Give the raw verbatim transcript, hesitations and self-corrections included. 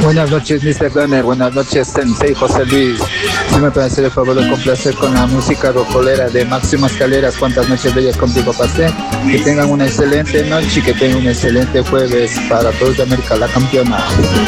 Buenas noches, mister Donner. Buenas noches, Sensei José Luis. Si me puede hacer el favor de complacer con la música rocolera de Máximo Escaleras. Cuántas noches bellas contigo pasé. Que tengan una excelente noche y que tengan un excelente jueves para todos de América, la campeona.